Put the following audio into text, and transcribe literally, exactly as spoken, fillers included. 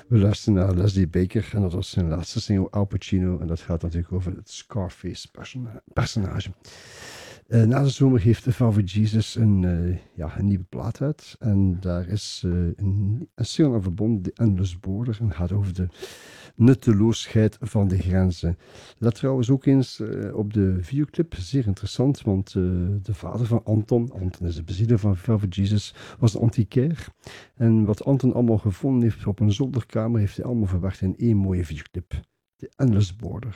We luisteren naar Leslie Baker en dat was zijn laatste single Al Pacino en dat gaat natuurlijk over het Scarface-personage. Uh, na de zomer heeft Velvet Jesus een, uh, ja, een nieuwe plaat uit en daar is uh, een, een single aan verbonden, The Endless Border, en gaat over de nutteloosheid van de grenzen. Let trouwens ook eens uh, op de videoclip, zeer interessant, want uh, de vader van Anton, Anton is de bezieler van Velvet Jesus, was een antiquair. En wat Anton allemaal gevonden heeft op een zolderkamer, heeft hij allemaal verwerkt in één mooie videoclip. The Endless Border.